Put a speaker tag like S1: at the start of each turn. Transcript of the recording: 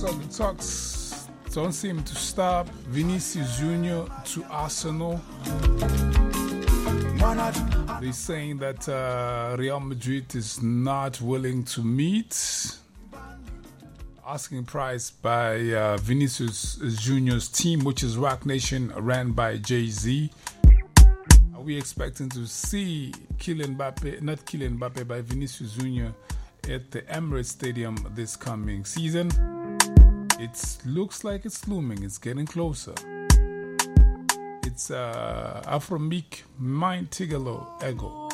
S1: the talks don't seem to stop. Vinicius Junior to Arsenal. They're saying that Real Madrid is not willing to meet. Asking price by Vinicius Junior's team, which is Rock Nation, ran by Jay-Z. Are we expecting to see Kylian Mbappe, by Vinicius Junior at the Emirates Stadium this coming season? It looks like it's looming. It's getting closer. It's Afromeek Mind Tigalo Ego.